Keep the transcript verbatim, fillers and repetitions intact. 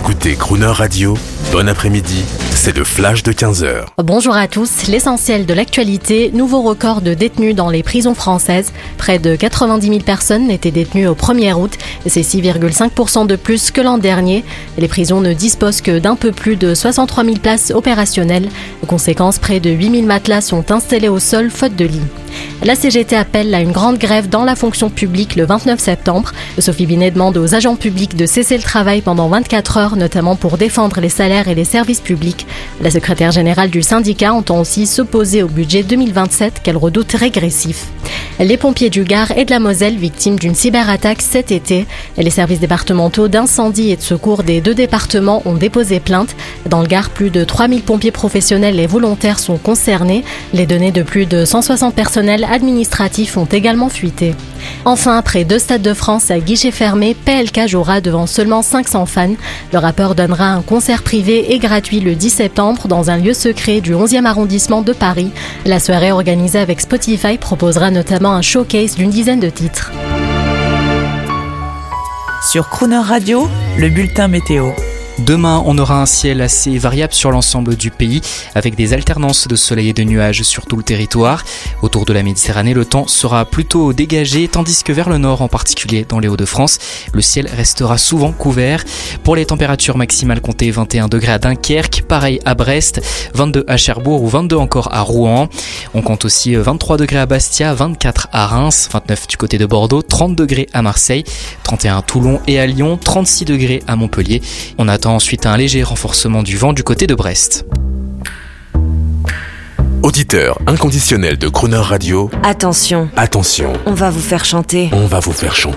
écoutez Crooner Radio, bon après-midi, c'est le flash de quinze heures. Bonjour à tous, l'essentiel de l'actualité, nouveau record de détenus dans les prisons françaises. Près de quatre-vingt-dix mille personnes étaient détenues au premier août, c'est six virgule cinq pour cent de plus que l'an dernier. Les prisons ne disposent que d'un peu plus de soixante-trois mille places opérationnelles. En conséquence, près de huit mille matelas sont installés au sol faute de lit. La C G T appelle à une grande grève dans la fonction publique le vingt-neuf septembre. Sophie Binet demande aux agents publics de cesser le travail pendant vingt-quatre heures, notamment pour défendre les salaires et les services publics. La secrétaire générale du syndicat entend aussi s'opposer au budget deux mille vingt-sept qu'elle redoute régressif. Les pompiers du Gard et de la Moselle victimes d'une cyberattaque cet été. Les services départementaux d'incendie et de secours des deux départements ont déposé plainte. Dans le Gard, plus de trois mille pompiers professionnels et volontaires sont concernés. Les données de plus de cent soixante personnels administratifs ont également fuité. Enfin, après deux stades de France à guichet fermé, P L K jouera devant seulement cinq cents fans. Le rappeur donnera un concert privé et gratuit le dix septembre dans un lieu secret du onzième arrondissement de Paris. La soirée organisée avec Spotify proposera notamment un showcase d'une dizaine de titres. Sur Crooner Radio, le bulletin météo. Demain, on aura un ciel assez variable sur l'ensemble du pays, avec des alternances de soleil et de nuages sur tout le territoire. Autour de la Méditerranée, le temps sera plutôt dégagé, tandis que vers le nord, en particulier dans les Hauts-de-France, le ciel restera souvent couvert. Pour les températures maximales, comptez vingt et un degrés à Dunkerque, pareil à Brest, vingt-deux à Cherbourg ou vingt-deux encore à Rouen. On compte aussi vingt-trois degrés à Bastia, vingt-quatre à Reims, vingt-neuf du côté de Bordeaux, trente degrés à Marseille, trente et un à Toulon et à Lyon, trente-six degrés à Montpellier. On attend ensuite un léger renforcement du vent du côté de Brest. Auditeur inconditionnel de Crooner Radio, Attention, attention, on va vous faire chanter. on va vous faire chanter.